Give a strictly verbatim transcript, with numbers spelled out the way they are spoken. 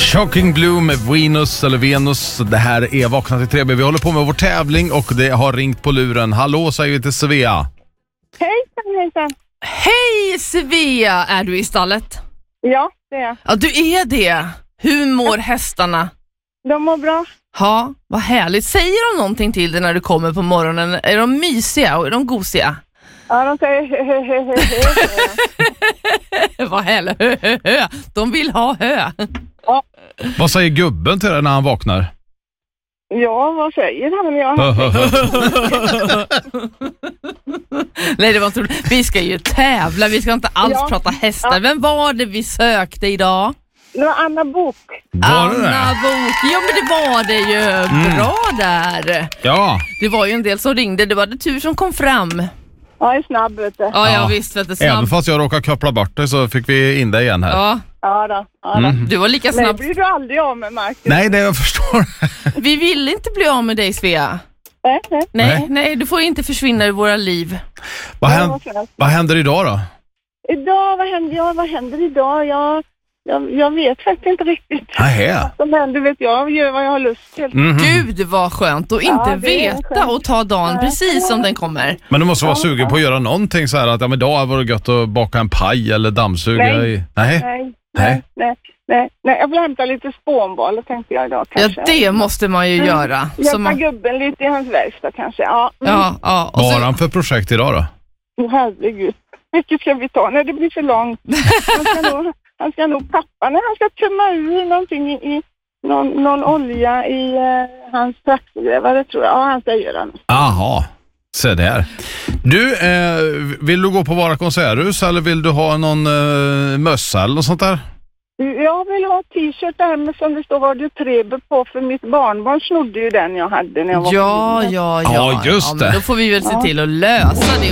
Shocking Blue med Venus eller Venus. Det här är Vakna till tre B. Vi håller på med vår tävling och det har ringt på luren. Hallå, säger vi till Svea. Hejsan, hejsan. Hej Svea, är du i stallet? Ja, det är jag. Ja, du är det. Hur mår hästarna? De mår bra. Ja, vad härligt. Säger de någonting till dig när du kommer på morgonen? Är de mysiga och är de gosiga? Ja, de säger hö, hö, hö, hö, hö. Vad härligt. Hö, hö, hö. De vill ha hö. Ja. Vad säger gubben till dig när han vaknar? Ja, vad säger han? Ja. Nej, det var inte roligt. Vi ska ju tävla. Vi ska inte alls Ja. prata hästar. Ja. Vem var det vi sökte idag? Det var Anna Bok. Var det Anna det? Bok. Ja, men det var det ju. Bra där. Ja. Det var ju en del som ringde. Det var det tur som kom fram. Ja, är snabb, vet du. Ja, ja. Ja. visst. Vet du, Även snabb. fast jag råkade koppla bort det så fick vi in det igen här. Ja, Ja, då. Ja, då. du var lika Nej, snabb. blir du aldrig av med, Marcus? Nej, det jag förstår. Vi vill inte bli av med dig, Svea. Nej, nej. Nej, Nej. nej, du får inte försvinna i våra liv. vad, Ja, händer, vad snällt. vad händer idag då? Idag, vad händer, ja, vad händer idag? Jag, jag, jag vet faktiskt inte riktigt. Nähä. Vad som händer, vet jag. Jag gör vad jag har lust till. Mhm. Gud vad skönt att inte Ja, det är veta skönt. och ta dagen Nej. precis som den kommer. Men du måste vara Ja, sugen ja. på att göra någonting så här att ja, men idag var det gött att baka en paj eller dammsuga Nej. i... Nej. Nej, Nej. nej, nej, nej, nej. Jag vill hämta lite spånboll, tänkte jag idag Ja, kanske. det måste man ju Mm. göra. Så Hjälpa man, gubben lite i hans verkstad kanske. Ja, mm. ja, ja. Och Vad har så, han för projekt idag då? Åh, herregud. Vilket ska vi ta? Nej, det blir för långt. Han ska nog, han ska nog pappa, när han ska tömma ur någonting i, i någon, någon olja i eh, hans traktorgrävare, tror jag. Ja, han ska göra något. Aha, se där. Du, eh, vill du gå på Vara konserthus eller vill du ha någon eh, mössa eller något sånt där? Jag vill ha t-shirt där med som det står Radio Trebe på, för mitt barnbarn snodde ju den jag hade när jag var ja, på ja, ja. Ja, just men det. då får vi väl se Ja. till att lösa det.